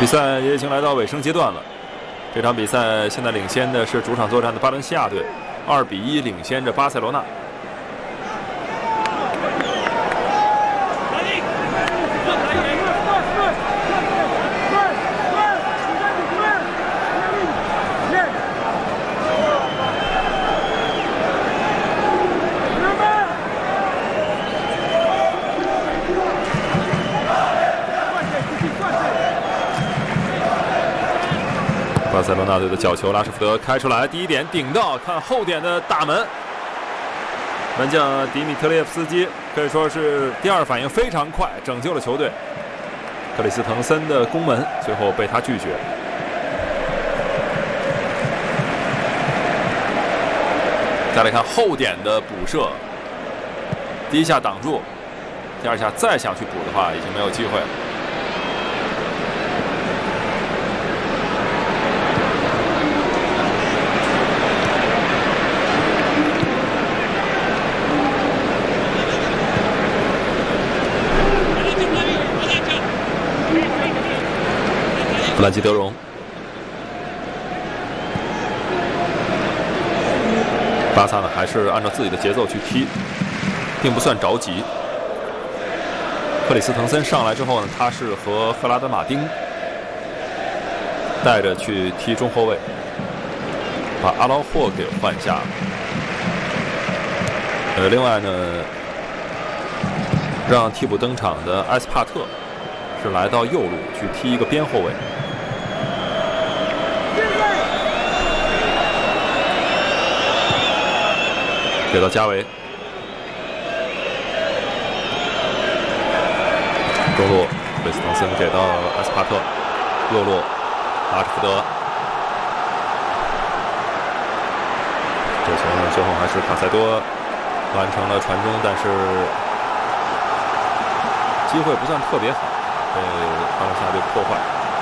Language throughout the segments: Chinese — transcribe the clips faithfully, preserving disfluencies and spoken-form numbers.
比赛也已经来到尾声阶段了。这场比赛现在领先的是主场作战的巴伦西亚队，二比一领先着巴塞罗那。 巴塞罗那队的角球，拉什福德开出来，第一点顶到，看后点的大门。门将迪米特列夫斯基可以说是第二反应非常快，拯救了球队。克里斯滕森的攻门最后被他拒绝。再来看后点的补射，第一下挡住，第二下再想去补的话，已经没有机会了。 弗兰基德容，巴萨呢还是按照自己的节奏去踢，并不算着急。克里斯滕森上来之后呢，他是和赫拉德马丁带着去踢中后卫，把阿劳霍给换下了。呃，另外呢，让替补登场的埃斯帕特是来到右路去踢一个边后卫。 给到加维，中路克里斯滕森给到埃斯帕特，右路拉什福德，这球呢最后还是卡塞多完成了传中，但是机会不算特别好，被巴伦西亚队破坏。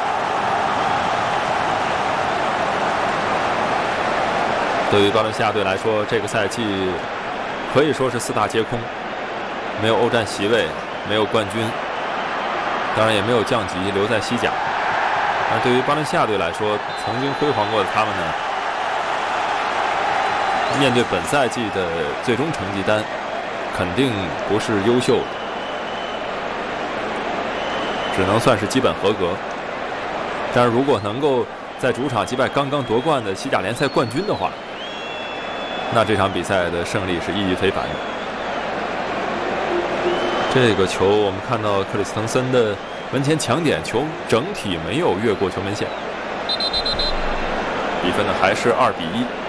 对于巴伦西亚队来说，这个赛季可以说是四大皆空，没有欧战席位，没有冠军，当然也没有降级，留在西甲。而对于巴伦西亚队来说，曾经辉煌过的他们呢，面对本赛季的最终成绩单，肯定不是优秀的，只能算是基本合格。但是如果能够在主场击败刚刚夺冠的西甲联赛冠军的话， 那这场比赛的胜利是意义非凡的。这个球我们看到克里斯滕森的门前抢点，球整体没有越过球门线，比分呢还是二比一。